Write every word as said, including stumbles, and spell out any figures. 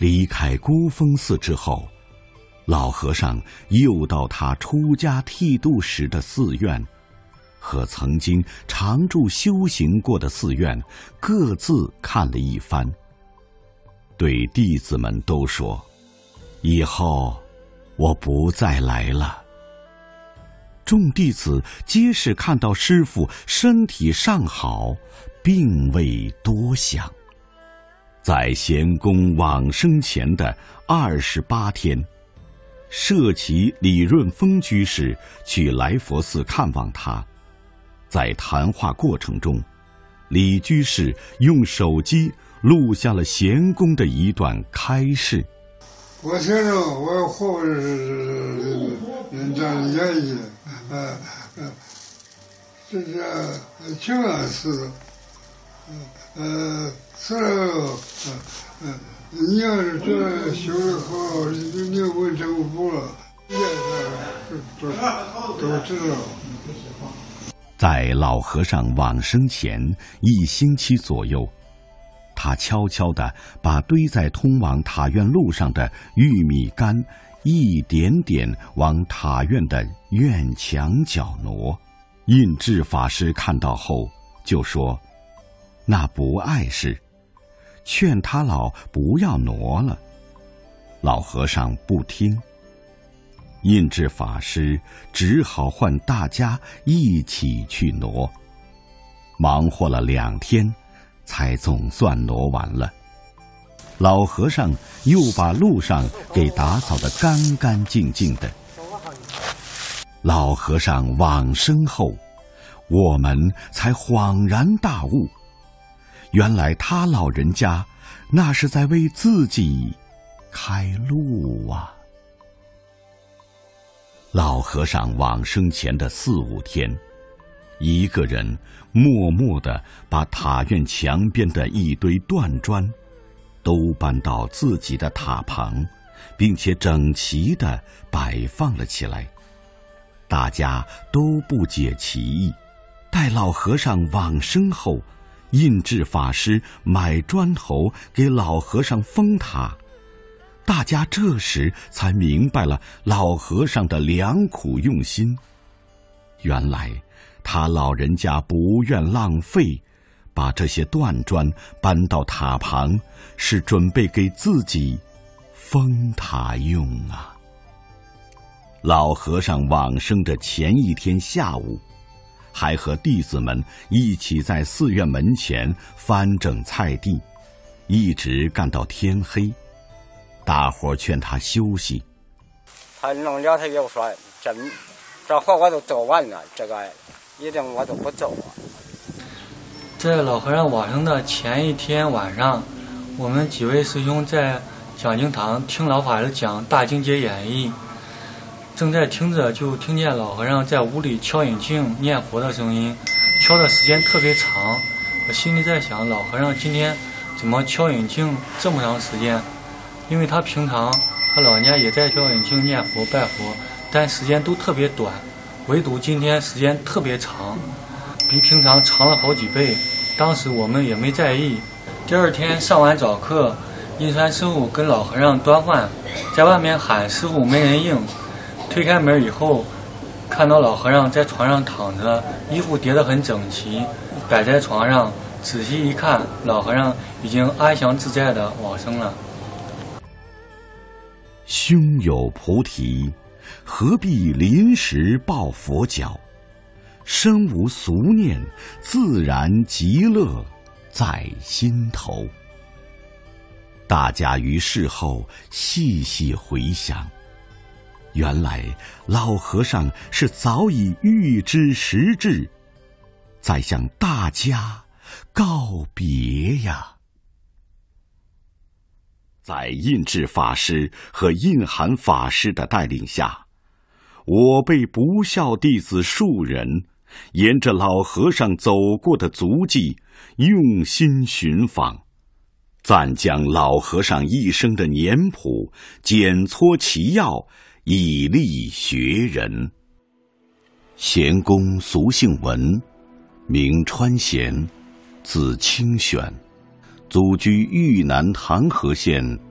离开孤峰寺之后，老和尚又到他出家剃度时的寺院，和曾经常住修行过的寺院各自看了一番，对弟子们都说：以后我不再来了。众弟子皆是看到师父身体尚好，并未多想。在贤公往生前的二十八天，舍其李润峰居士去来佛寺看望他。在谈话过程中，李居士用手机录下了贤公的一段开示。 我听着我活着人这样演绎，呃呃，这是清安寺，呃，此后，呃，你要是觉得修得好，你你问政府了，也是都都知道。 在老和尚往生前一星期左右，他悄悄地把堆在通往塔院路上的玉米杆一点点往塔院的院墙角挪。印智法师看到后就说：那不碍事，劝他老不要挪了。老和尚不听，印智法师只好唤大家一起去挪。忙活了两天，才总算挪完了。老和尚又把路上给打扫得干干净净的。老和尚往生后，我们才恍然大悟，原来他老人家那是在为自己开路啊。老和尚往生前的四五天，一个人默默地把塔院墙边的一堆断砖都搬到自己的塔旁，并且整齐地摆放了起来。大家都不解其意。待老和尚往生后，印智法师买砖头给老和尚封塔，大家这时才明白了老和尚的良苦用心。原来他老人家不愿浪费，把这些断砖搬到塔旁，是准备给自己封塔用啊。老和尚往生的前一天下午，还和弟子们一起在寺院门前翻整菜地，一直干到天黑。大伙劝他休息， 他弄了他又说：这这活我都做完了，这个一定我都不做啊。 在老和尚往生的前一天晚上，我们几位师兄在讲经堂听老法师讲《大经解演义》，正在听着，就听见老和尚在屋里敲引磬念佛的声音，敲的时间特别长。我心里在想，老和尚今天怎么敲引磬这么长时间？因为他平常他老人家也在敲引磬念佛拜佛，但时间都特别短，唯独今天时间特别长，比平常长了好几倍。当时我们也没在意。第二天上完早课，印川师傅跟老和尚端饭，在外面喊师傅没人应。推开门以后，看到老和尚在床上躺着，衣服叠得很整齐，摆在床上。仔细一看，老和尚已经安详自在地往生了。 胸有菩提，何必临时抱佛脚？身无俗念，自然极乐在心头。大家于事后细细回想，原来老和尚是早已预知时至，在向大家告别呀。在印智法师和印涵法师的带领下，我辈不孝弟子数人沿着老和尚走过的足迹用心寻访，暂将老和尚一生的年谱检撮其要，以利学人。贤公俗姓文，名川贤，字清玄，祖居豫南唐河县